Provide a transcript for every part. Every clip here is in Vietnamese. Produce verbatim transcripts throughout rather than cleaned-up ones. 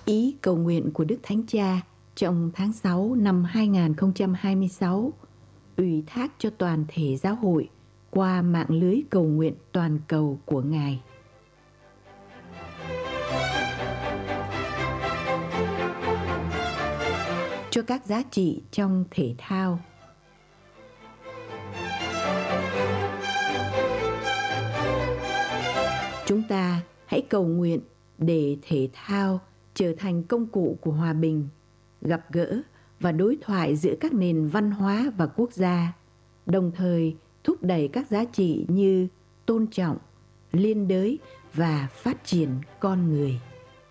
Ý cầu nguyện của Đức Thánh Cha trong tháng sáu năm hai nghìn không trăm hai mươi sáu ủy thác cho toàn thể giáo hội qua mạng lưới cầu nguyện toàn cầu của Ngài. Cho các giá trị trong thể thao. Chúng ta hãy cầu nguyện để thể thao trở thành công cụ của hòa bình, gặp gỡ và đối thoại giữa các nền văn hóa và quốc gia, đồng thời thúc đẩy các giá trị như tôn trọng, liên đới và phát triển con người.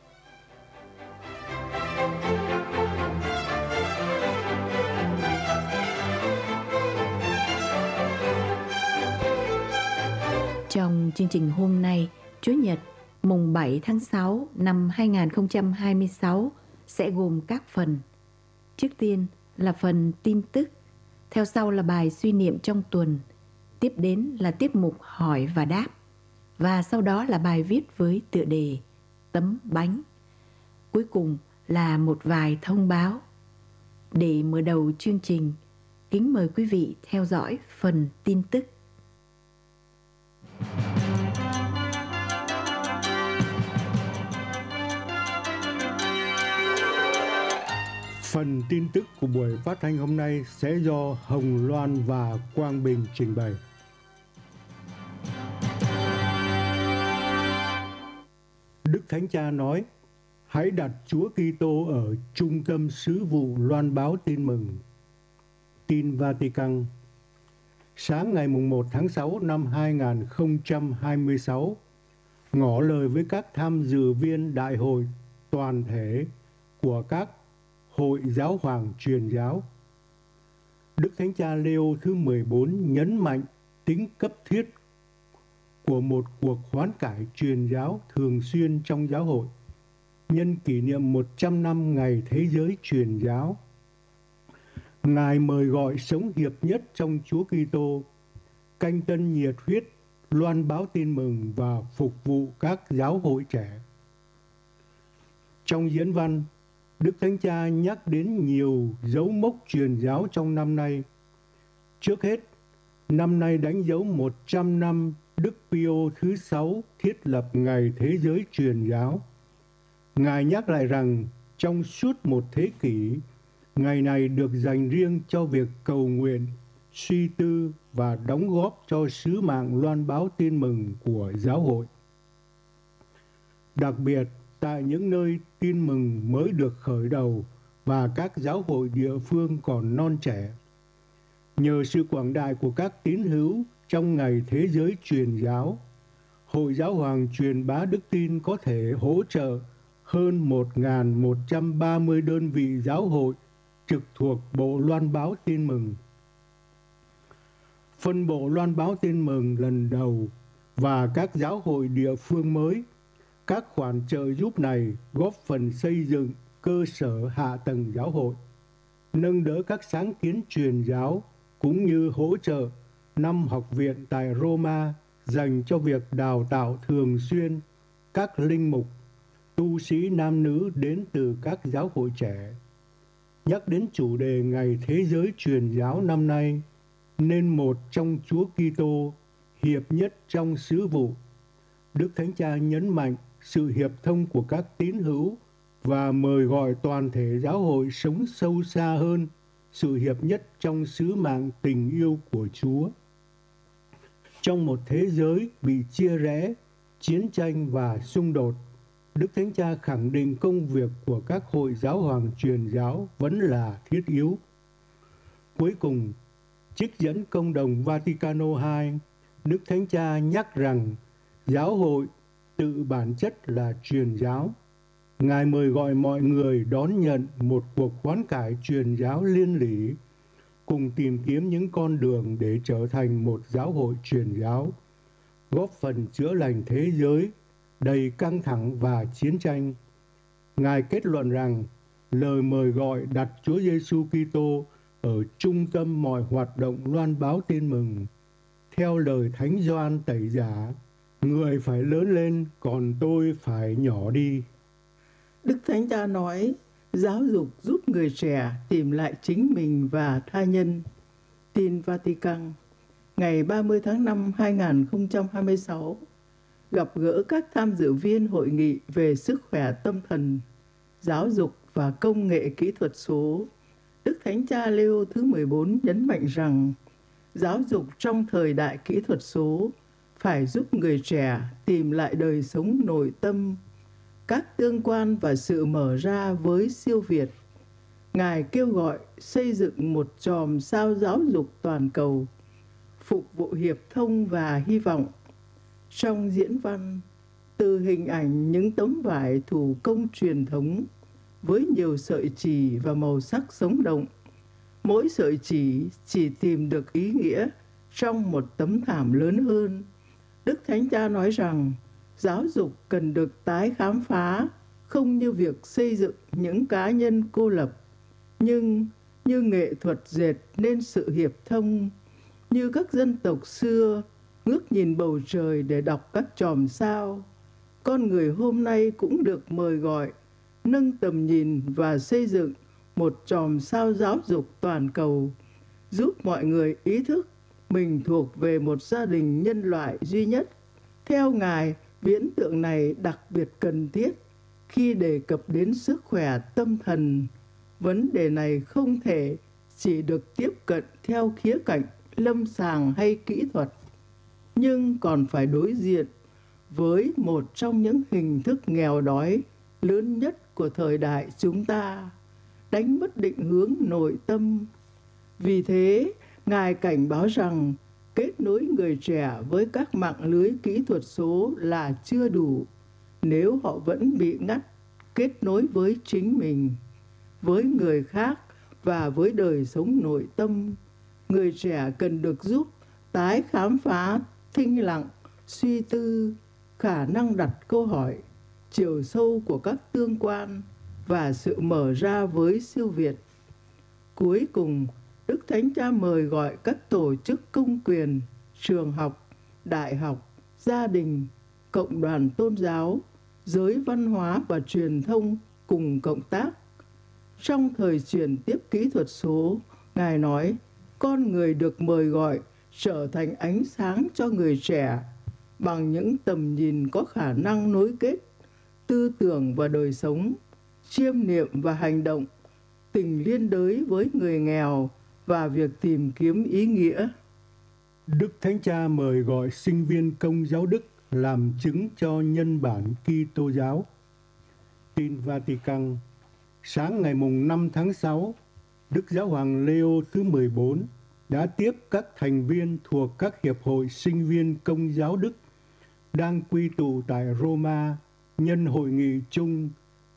Trong chương trình hôm nay, Chủ nhật, mùng bảy tháng sáu năm hai nghìn không trăm hai mươi sáu sẽ gồm các phần. Trước tiên là phần tin tức, theo sau là bài suy niệm trong tuần, tiếp đến là tiết mục hỏi và đáp, và sau đó là bài viết với tựa đề Tấm bánh. Cuối cùng là một vài thông báo. Để mở đầu chương trình, kính mời quý vị theo dõi phần tin tức. Phần tin tức của buổi phát thanh hôm nay sẽ do Hồng Loan và Quang Bình trình bày. Đức Thánh Cha nói, hãy đặt Chúa Kitô ở trung tâm sứ vụ loan báo tin mừng. Tin Vatican. Sáng ngày mùng một tháng sáu năm hai nghìn không trăm hai mươi sáu, ngỏ lời với các tham dự viên đại hội toàn thể của các Hội Giáo hoàng Truyền giáo, Đức Thánh Cha Leo thứ mười bốn nhấn mạnh tính cấp thiết của một cuộc hoán cải truyền giáo thường xuyên trong giáo hội nhân kỷ niệm một trăm năm ngày Thế giới Truyền giáo. Ngài mời gọi sống hiệp nhất trong Chúa Kitô, canh tân nhiệt huyết, loan báo tin mừng và phục vụ các giáo hội trẻ. Trong diễn văn, Đức Thánh Cha nhắc đến nhiều dấu mốc truyền giáo trong năm nay. Trước hết, năm nay đánh dấu một trăm năm Đức Pio thứ sáu thiết lập Ngày Thế giới Truyền giáo. Ngài nhắc lại rằng trong suốt một thế kỷ, ngày này được dành riêng cho việc cầu nguyện, suy tư và đóng góp cho sứ mạng loan báo tin mừng của giáo hội. Đặc biệt, tại những nơi tin mừng mới được khởi đầu và các giáo hội địa phương còn non trẻ, nhờ sự quảng đại của các tín hữu trong Ngày Thế giới Truyền giáo, Hội Giáo hoàng truyền bá đức tin có thể hỗ trợ hơn một nghìn một trăm ba mươi đơn vị giáo hội trực thuộc Bộ Loan báo tin mừng. Phân bộ loan báo tin mừng lần đầu và các giáo hội địa phương mới, các khoản trợ giúp này góp phần xây dựng cơ sở hạ tầng giáo hội, nâng đỡ các sáng kiến truyền giáo cũng như hỗ trợ năm học viện tại Roma dành cho việc đào tạo thường xuyên các linh mục, tu sĩ nam nữ đến từ các giáo hội trẻ. Nhắc đến chủ đề Ngày Thế giới Truyền giáo năm nay, nên một trong Chúa Kitô, hiệp nhất trong sứ vụ, Đức Thánh Cha nhấn mạnh sự hiệp thông của các tín hữu và mời gọi toàn thể giáo hội sống sâu xa hơn sự hiệp nhất trong sứ mạng tình yêu của Chúa. Trong một thế giới bị chia rẽ, chiến tranh và xung đột, Đức Thánh Cha khẳng định công việc của các hội giáo hoàng truyền giáo vẫn là thiết yếu. Cuối cùng, trích dẫn Công đồng Vaticano hai, Đức Thánh Cha nhắc rằng giáo hội tự bản chất là truyền giáo. Ngài mời gọi mọi người đón nhận một cuộc hoán cải truyền giáo liên lỉ, cùng tìm kiếm những con đường để trở thành một giáo hội truyền giáo, góp phần chữa lành thế giới đầy căng thẳng và chiến tranh. Ngài kết luận rằng lời mời gọi đặt Chúa Giêsu Kitô ở trung tâm mọi hoạt động loan báo tin mừng. Theo lời Thánh Gioan Tẩy Giả, người phải lớn lên, còn tôi phải nhỏ đi. Đức Thánh Cha nói, giáo dục giúp người trẻ tìm lại chính mình và tha nhân. Tin Vatican, ngày ba mươi tháng năm hai nghìn không trăm hai mươi sáu, gặp gỡ các tham dự viên hội nghị về sức khỏe tâm thần, giáo dục và công nghệ kỹ thuật số. Đức Thánh Cha Leo thứ mười bốn nhấn mạnh rằng giáo dục trong thời đại kỹ thuật số phải giúp người trẻ tìm lại đời sống nội tâm, các tương quan và sự mở ra với siêu việt. Ngài kêu gọi xây dựng một chòm sao giáo dục toàn cầu, phục vụ hiệp thông và hy vọng. Trong diễn văn, từ hình ảnh những tấm vải thủ công truyền thống với nhiều sợi chỉ và màu sắc sống động, mỗi sợi chỉ chỉ tìm được ý nghĩa trong một tấm thảm lớn hơn. Đức Thánh Cha nói rằng giáo dục cần được tái khám phá, không như việc xây dựng những cá nhân cô lập, nhưng như nghệ thuật dệt nên sự hiệp thông, như các dân tộc xưa ngước nhìn bầu trời để đọc các chòm sao. Con người hôm nay cũng được mời gọi nâng tầm nhìn và xây dựng một chòm sao giáo dục toàn cầu, giúp mọi người ý thức mình thuộc về một gia đình nhân loại duy nhất. Theo Ngài, viễn tượng này đặc biệt cần thiết khi đề cập đến sức khỏe tâm thần. Vấn đề này không thể chỉ được tiếp cận theo khía cạnh lâm sàng hay kỹ thuật, nhưng còn phải đối diện với một trong những hình thức nghèo đói lớn nhất của thời đại chúng ta, đánh mất định hướng nội tâm. Vì thế, Ngài cảnh báo rằng kết nối người trẻ với các mạng lưới kỹ thuật số là chưa đủ nếu họ vẫn bị ngắt kết nối với chính mình, với người khác và với đời sống nội tâm. Người trẻ cần được giúp tái khám phá thinh lặng, suy tư, khả năng đặt câu hỏi, chiều sâu của các tương quan và sự mở ra với siêu việt. Cuối cùng, Đức Thánh Cha mời gọi các tổ chức công quyền, trường học, đại học, gia đình, cộng đoàn tôn giáo, giới văn hóa và truyền thông cùng cộng tác. Trong thời chuyển tiếp kỹ thuật số, Ngài nói, con người được mời gọi trở thành ánh sáng cho người trẻ bằng những tầm nhìn có khả năng nối kết tư tưởng và đời sống, chiêm niệm và hành động, tình liên đới với người nghèo và việc tìm kiếm ý nghĩa. Đức Thánh Cha mời gọi sinh viên Công giáo Đức làm chứng cho nhân bản Kitô giáo. Tin Vatican, sáng ngày mùng năm tháng sáu, Đức Giáo hoàng Leo thứ mười bốn đã tiếp các thành viên thuộc các hiệp hội sinh viên Công giáo Đức đang quy tụ tại Roma nhân hội nghị chung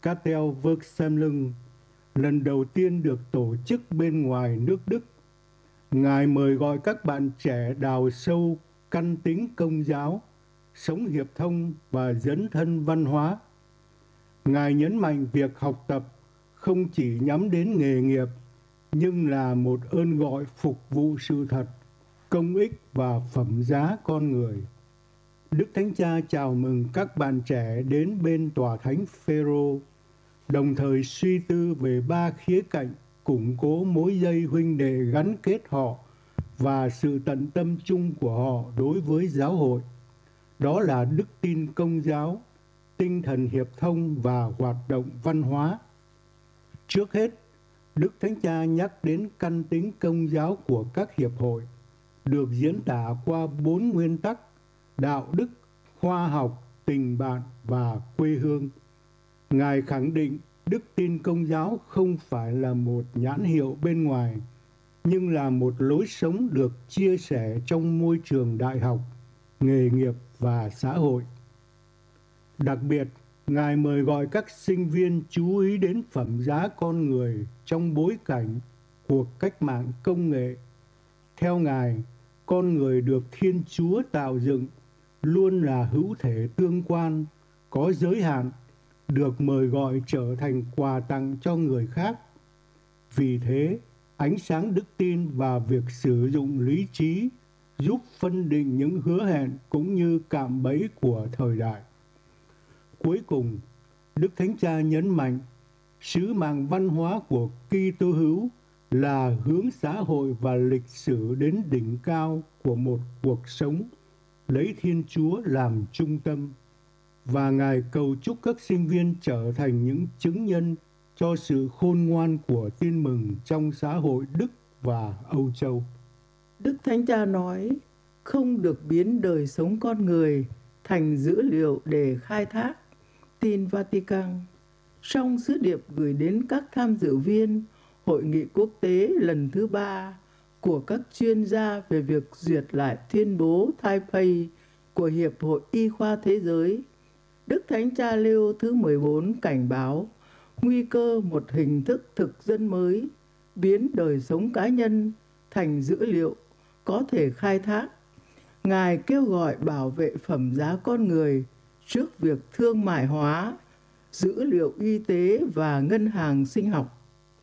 Catholic lần đầu tiên được tổ chức bên ngoài nước Đức. Ngài mời gọi các bạn trẻ đào sâu căn tính Công giáo, sống hiệp thông và dấn thân văn hóa. Ngài nhấn mạnh việc học tập không chỉ nhắm đến nghề nghiệp, nhưng là một ơn gọi phục vụ sự thật, công ích và phẩm giá con người. Đức Thánh Cha chào mừng các bạn trẻ đến bên Tòa Thánh Phêrô, đồng thời suy tư về ba khía cạnh củng cố mối dây huynh đệ gắn kết họ và sự tận tâm chung của họ đối với giáo hội. Đó là đức tin Công giáo, tinh thần hiệp thông và hoạt động văn hóa. Trước hết, Đức Thánh Cha nhắc đến căn tính Công giáo của các hiệp hội, được diễn tả qua bốn nguyên tắc: đạo đức, khoa học, tình bạn và quê hương. Ngài khẳng định đức tin Công giáo không phải là một nhãn hiệu bên ngoài, nhưng là một lối sống được chia sẻ trong môi trường đại học, nghề nghiệp và xã hội. Đặc biệt, Ngài mời gọi các sinh viên chú ý đến phẩm giá con người trong bối cảnh cuộc cách mạng công nghệ. Theo Ngài, con người được Thiên Chúa tạo dựng luôn là hữu thể tương quan, có giới hạn, được mời gọi trở thành quà tặng cho người khác. Vì thế, ánh sáng đức tin và việc sử dụng lý trí giúp phân định những hứa hẹn cũng như cạm bẫy của thời đại. Cuối cùng, Đức Thánh Cha nhấn mạnh, sứ mạng văn hóa của Kitô hữu là hướng xã hội và lịch sử đến đỉnh cao của một cuộc sống lấy Thiên Chúa làm trung tâm. Và Ngài cầu chúc các sinh viên trở thành những chứng nhân cho sự khôn ngoan của tin mừng trong xã hội Đức và Âu Châu. Đức Thánh Cha nói, không được biến đời sống con người thành dữ liệu để khai thác. Tin Vatican. Trong sứ điệp gửi đến các tham dự viên Hội nghị quốc tế lần thứ ba của các chuyên gia về việc duyệt lại tuyên bố Taipei của Hiệp hội Y khoa Thế giới, Đức Thánh Cha Leo thứ mười bốn cảnh báo nguy cơ một hình thức thực dân mới biến đời sống cá nhân thành dữ liệu có thể khai thác. Ngài kêu gọi bảo vệ phẩm giá con người trước việc thương mại hóa dữ liệu y tế và ngân hàng sinh học.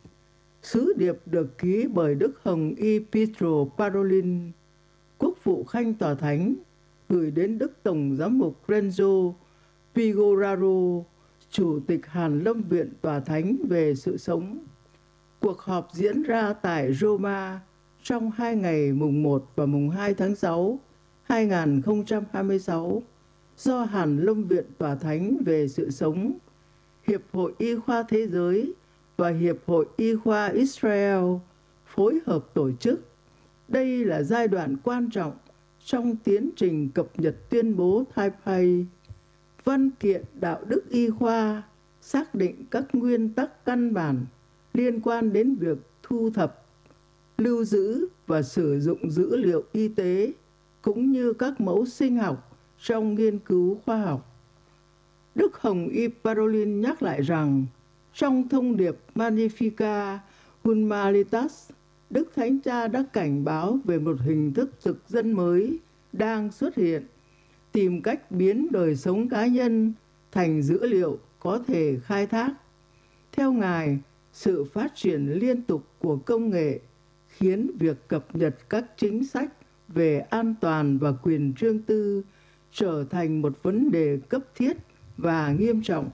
Sứ điệp được ký bởi Đức Hồng Y Pietro Parolin, Quốc vụ Khanh Tòa Thánh, gửi đến Đức Tổng Giám mục Renzo Pigoraro, Chủ tịch Hàn Lâm Viện Tòa Thánh về sự sống. Cuộc họp diễn ra tại Roma trong hai ngày mùng một và mùng hai tháng sáu, hai nghìn không trăm hai mươi sáu, do Hàn Lâm Viện Tòa Thánh về sự sống, Hiệp hội Y khoa Thế giới và Hiệp hội Y khoa Israel phối hợp tổ chức. Đây là giai đoạn quan trọng trong tiến trình cập nhật tuyên bố Taipei. Văn kiện đạo đức y khoa xác định các nguyên tắc căn bản liên quan đến việc thu thập, lưu giữ và sử dụng dữ liệu y tế cũng như các mẫu sinh học trong nghiên cứu khoa học. Đức Hồng Y Parolin nhắc lại rằng trong thông điệp Magnificat Humanitas, Đức Thánh Cha đã cảnh báo về một hình thức thực dân mới đang xuất hiện, tìm cách biến đời sống cá nhân thành dữ liệu có thể khai thác. Theo Ngài, sự phát triển liên tục của công nghệ khiến việc cập nhật các chính sách về an toàn và quyền riêng tư trở thành một vấn đề cấp thiết và nghiêm trọng.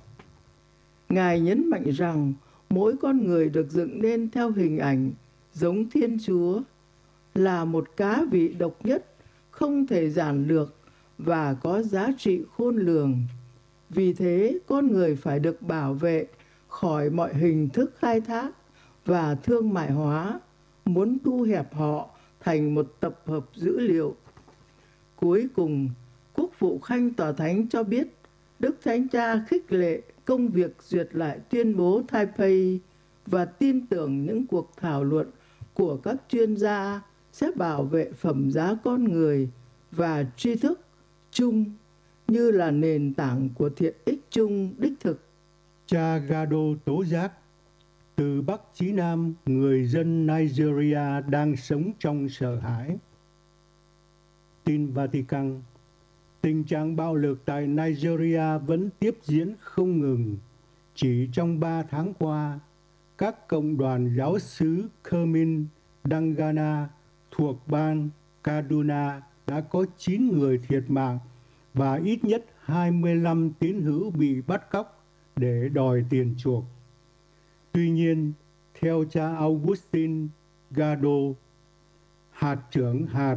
Ngài nhấn mạnh rằng mỗi con người được dựng nên theo hình ảnh giống Thiên Chúa, là một cá vị độc nhất, không thể giản lược và có giá trị khôn lường. Vì thế, con người phải được bảo vệ khỏi mọi hình thức khai thác và thương mại hóa, muốn thu hẹp họ thành một tập hợp dữ liệu. Cuối cùng, Quốc vụ Khanh Tòa Thánh cho biết Đức Thánh Cha khích lệ công việc duyệt lại tuyên bố Taipei và tin tưởng những cuộc thảo luận của các chuyên gia sẽ bảo vệ phẩm giá con người và tri thức chung như là nền tảng của thiện ích chung đích thực. Cha Gado tố giác, từ Bắc chí Nam, người dân Nigeria đang sống trong sợ hãi. Tin Vatican. Tình trạng bạo lực tại Nigeria vẫn tiếp diễn không ngừng. Chỉ trong ba tháng qua, các cộng đoàn giáo xứ Kermin, Dangana thuộc bang Kaduna đã có chín người thiệt mạng và ít nhất hai mươi lăm tín hữu bị bắt cóc để đòi tiền chuộc. Tuy nhiên, theo cha Augustine Gado, hạt trưởng hạt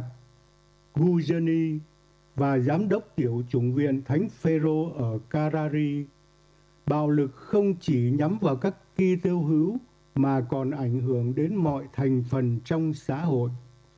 Gujani và giám đốc tiểu chủng viện Thánh Phêrô ở Karari, bạo lực không chỉ nhắm vào các Kitô hữu mà còn ảnh hưởng đến mọi thành phần trong xã hội.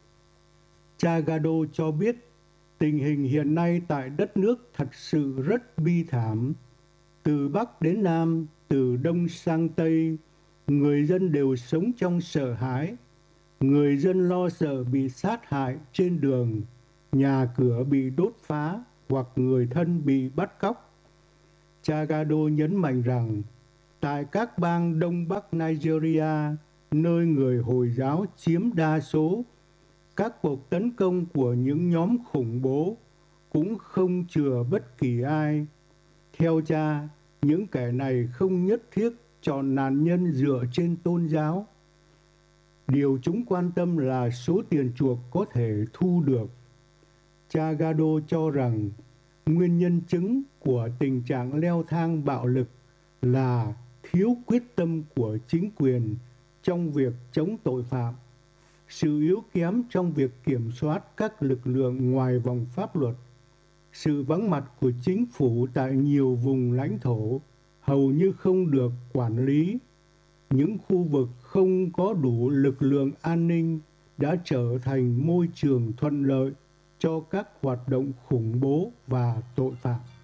Cha Gado cho biết tình hình hiện nay tại đất nước thật sự rất bi thảm. Từ Bắc đến Nam, từ Đông sang Tây, người dân đều sống trong sợ hãi. Người dân lo sợ bị sát hại trên đường, nhà cửa bị đốt phá hoặc người thân bị bắt cóc. Cha Gado nhấn mạnh rằng tại các bang Đông Bắc Nigeria, nơi người Hồi giáo chiếm đa số, các cuộc tấn công của những nhóm khủng bố cũng không chừa bất kỳ ai. Theo cha, những kẻ này không nhất thiết chọn nạn nhân dựa trên tôn giáo. Điều chúng quan tâm là số tiền chuộc có thể thu được. Cha Gado cho rằng nguyên nhân chính của tình trạng leo thang bạo lực là thiếu quyết tâm của chính quyền trong việc chống tội phạm, sự yếu kém trong việc kiểm soát các lực lượng ngoài vòng pháp luật, sự vắng mặt của chính phủ tại nhiều vùng lãnh thổ hầu như không được quản lý, những khu vực không có đủ lực lượng an ninh đã trở thành môi trường thuận lợi cho các hoạt động khủng bố và tội phạm.